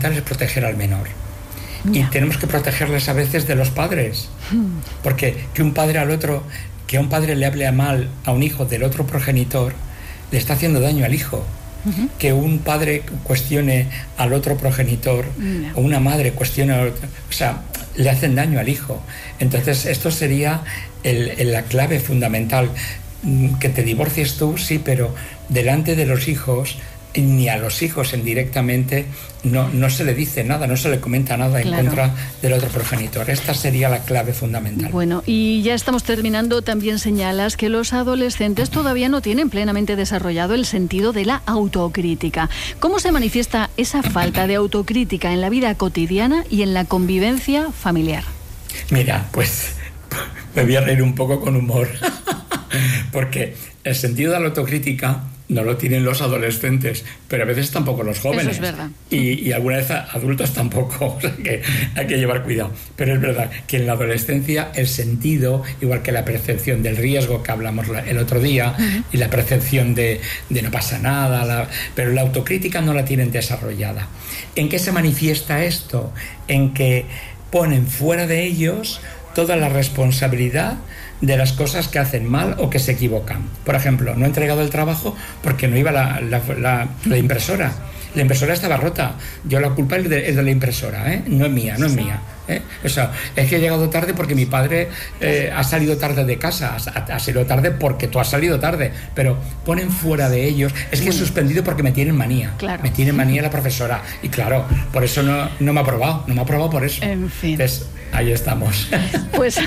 fundamental es proteger al menor. Y tenemos que protegerles a veces de los padres, porque que un padre le hable mal a un hijo del otro progenitor le está haciendo daño al hijo. Que un padre cuestione al otro progenitor o una madre cuestione al otro, o sea, le hacen daño al hijo. Entonces esto sería la clave fundamental. Que te divorcies tú, sí, pero delante de los hijos, ni a los hijos indirectamente no se le dice nada, no se le comenta nada en contra del otro progenitor. Esta sería la clave fundamental. Bueno, y ya estamos terminando. También señalas que los adolescentes todavía no tienen plenamente desarrollado el sentido de la autocrítica. ¿Cómo se manifiesta esa falta de autocrítica en la vida cotidiana y en la convivencia familiar? Mira, pues me voy a reír un poco con humor, porque el sentido de la autocrítica no lo tienen los adolescentes, pero a veces tampoco los jóvenes. Eso es verdad. Y alguna vez adultos tampoco, o sea que hay que llevar cuidado. Pero es verdad que en la adolescencia el sentido, igual que la percepción del riesgo que hablamos el otro día, y la percepción de no pasa nada, pero la autocrítica no la tienen desarrollada. ¿En qué se manifiesta esto? En que ponen fuera de ellos toda la responsabilidad de las cosas que hacen mal o que se equivocan. Por ejemplo, no he entregado el trabajo porque no iba la impresora. La impresora estaba rota. Yo la culpa es de la impresora, ¿eh? No es mía. O sea, es que he llegado tarde porque mi padre ha salido tarde de casa. Ha salido tarde porque tú has salido tarde. Pero ponen fuera de ellos. Es que he suspendido porque me tienen manía. Claro. Me tiene manía la profesora. Y claro, por eso no me ha aprobado. No me ha aprobado por eso. En fin. Entonces, ahí estamos. Pues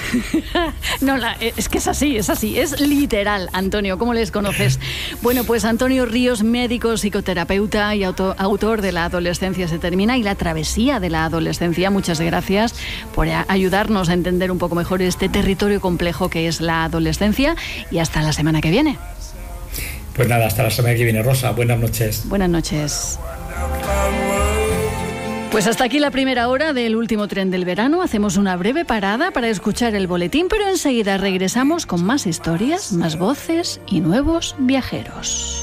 es que es así, es literal. Antonio, ¿cómo les conoces? Bueno, pues Antonio Ríos, médico, psicoterapeuta y autor de La adolescencia se termina y la travesía de la adolescencia. Muchas gracias por ayudarnos a entender un poco mejor este territorio complejo que es la adolescencia, y hasta la semana que viene. Pues nada, hasta la semana que viene, Rosa. Buenas noches. Buenas noches. Pues hasta aquí la primera hora del último tren del verano. Hacemos una breve parada para escuchar el boletín, pero enseguida regresamos con más historias, más voces y nuevos viajeros.